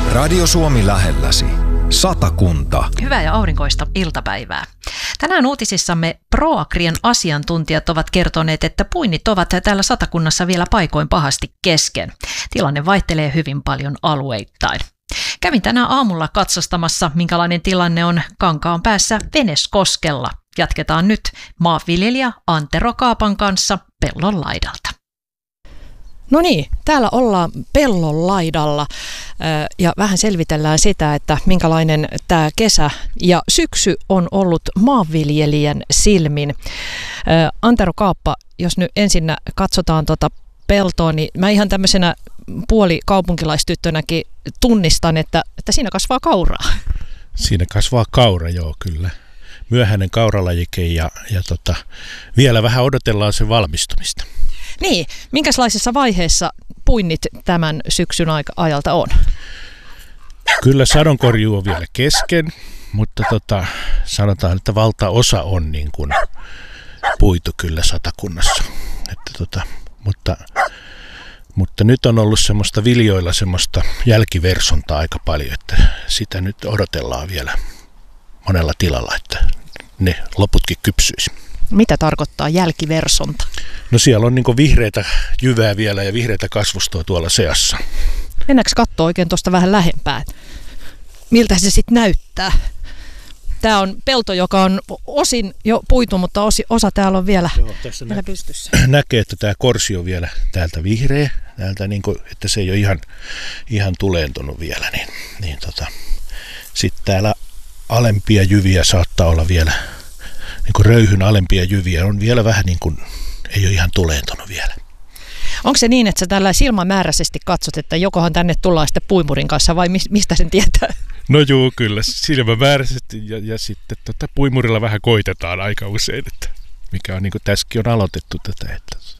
Radio Suomi lähelläsi. Satakunta. Hyvää ja aurinkoista iltapäivää. Tänään uutisissamme ProAgrian asiantuntijat ovat kertoneet, että puinnit ovat täällä Satakunnassa vielä paikoin pahasti kesken. Tilanne vaihtelee hyvin paljon alueittain. Kävin tänään aamulla katsastamassa, minkälainen tilanne on Kankaanpäässä Veneskoskella. Jatketaan nyt maanviljelijä Antero Kaapan kanssa pellon laidalta. No niin, täällä ollaan pellon laidalla ja vähän selvitellään sitä, että minkälainen tämä kesä ja syksy on ollut maanviljelijän silmin. Antero Kaappa, jos nyt ensinnä katsotaan tuota peltoa, niin mä ihan tämmöisenä puolikaupunkilaistyttönäkin tunnistan, että siinä kasvaa kauraa. Siinä kasvaa kaura, joo kyllä. Myöhäinen kauralajike ja vielä vähän odotellaan sen valmistumista. Niin, minkälaisessa vaiheessa puinnit tämän syksyn ajalta on? Kyllä sadonkorjuu on vielä kesken, mutta sanotaan, että valtaosa on niin kuin puitu kyllä Satakunnassa. Mutta nyt on ollut semmoista viljoilla semmoista jälkiversontaa aika paljon, että sitä nyt odotellaan vielä monella tilalla, että ne loputkin kypsyisi. Mitä tarkoittaa jälkiversonta? No siellä on niin vihreitä jyvää vielä ja vihreitä kasvustoa tuolla seassa. Mennäänkö katsoa oikein tuosta vähän lähempää? Miltä se sitten näyttää? Tämä on pelto, joka on osin jo puitu, mutta osa täällä on vielä pystyssä. Näkee, että tämä korsi on vielä täältä vihreä, täältä niin kuin, että se ei ole ihan tuleentunut vielä. Sitten täällä alempia jyviä saattaa olla vielä, niin kuin röyhyn alempia jyviä on vielä vähän niin kuin, ei ole ihan tuleentunut vielä. Onko se niin, että sä tällä silmämääräisesti katsot, että jokohan tänne tullaan sitten puimurin kanssa vai mistä sen tietää? No juu, kyllä silmämääräisesti ja sitten puimurilla vähän koitetaan aika usein, että mikä on niin kuin tässäkin on aloitettu tätä,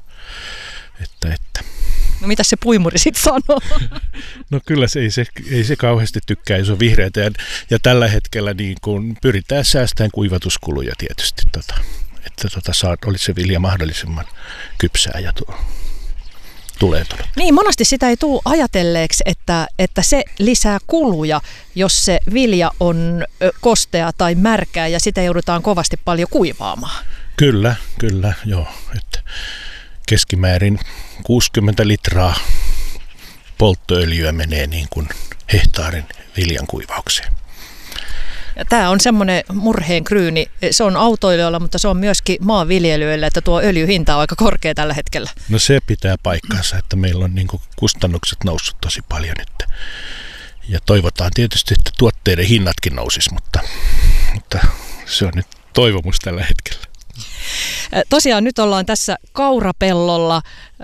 että. No mitä se puimuri sitten sanoo? No kyllä ei se kauheasti tykkää, jos on vihreätä ja tällä hetkellä niin kuin pyritään säästämään kuivatuskuluja tietysti, että olisi se vilja mahdollisimman kypsää ja tuleentunut. Niin, monesti sitä ei tule ajatelleeksi, että se lisää kuluja, jos se vilja on kostea tai märkää ja sitä joudutaan kovasti paljon kuivaamaan. Kyllä, joo. Että keskimäärin 60 litraa polttoöljyä menee niin kuin hehtaarin viljan kuivaukseen. Tämä on semmoinen murheen kryyni. Se on autoilijoilla, mutta se on myöskin maanviljelijöillä, että tuo öljyhinta on aika korkea tällä hetkellä. No se pitää paikkansa, että meillä on niin kuin kustannukset noussut tosi paljon nyt. Ja toivotaan tietysti, että tuotteiden hinnatkin nousisi, mutta se on nyt toivomus tällä hetkellä. Tosiaan nyt ollaan tässä kaurapellolla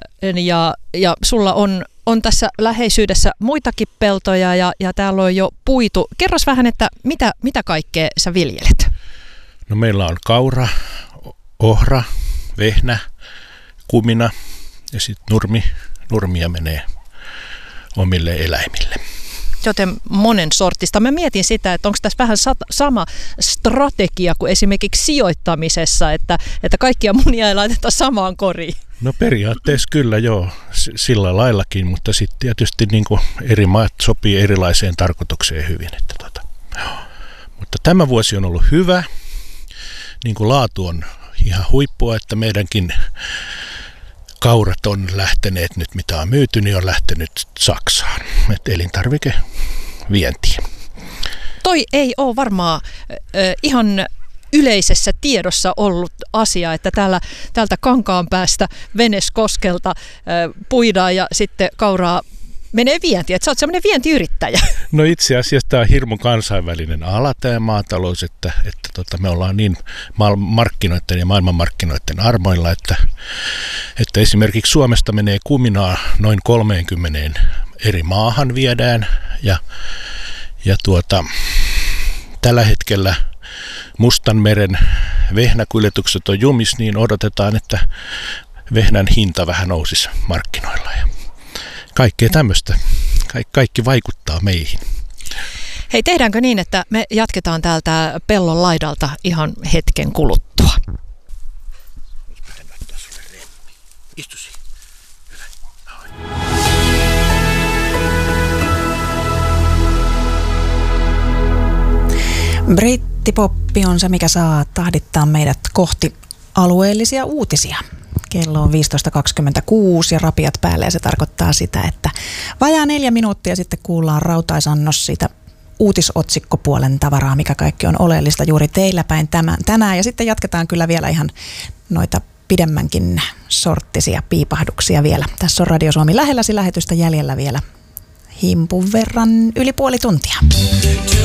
ja sulla on tässä läheisyydessä muitakin peltoja ja täällä on jo puitu. Kerros vähän, että mitä kaikkea sä viljelet? No meillä on kaura, ohra, vehnä, kumina ja sitten nurmia menee omille eläimille. Joten monen sortista. Mä mietin sitä, että onko tässä vähän sama strategia kuin esimerkiksi sijoittamisessa, että kaikkia munia ei laiteta samaan koriin. No periaatteessa kyllä joo, sillä laillakin, mutta sitten tietysti niin kuin eri maat sopii erilaiseen tarkoitukseen hyvin. Mutta tämä vuosi on ollut hyvä, niin kuin laatu on ihan huippua, että meidänkin kaurat on lähteneet nyt, mitä on myyty, niin on lähtenyt Saksaan, että elintarvikevientiin. Toi ei ole varmaan ihan yleisessä tiedossa ollut asia, että täältä Kankaanpäästä Veneskoskelta puidaan ja sitten kauraa menee vientiin, että sä oot semmoinen vientiyrittäjä. No itse asiassa tämä on hirmu kansainvälinen ala tämä maatalous, että me ollaan niin markkinoiden ja maailmanmarkkinoiden armoilla, että esimerkiksi Suomesta menee kuminaa noin 30 eri maahan viedään ja tällä hetkellä Mustanmeren vehnäkuljetukset on jumis, niin odotetaan, että vehnän hinta vähän nousisi markkinoilla ja kaikkea tämmöistä. Kaikki vaikuttaa meihin. Hei, tehdäänkö niin, että me jatketaan täältä pellon laidalta ihan hetken kuluttua? Istu siihen. Hyvä. Brittipoppi on se, mikä saa tahdittaa meidät kohti alueellisia uutisia. Kello on 15.26 ja rapiat päälle ja se tarkoittaa sitä, että vajaa 4 minuuttia sitten kuullaan rautaisannos siitä uutisotsikkopuolen tavaraa, mikä kaikki on oleellista juuri teillä päin tänään. Ja sitten jatketaan kyllä vielä ihan noita pidemmänkin sorttisia piipahduksia vielä. Tässä on Radio Suomi lähelläsi -lähetystä jäljellä vielä himpun verran yli puoli tuntia.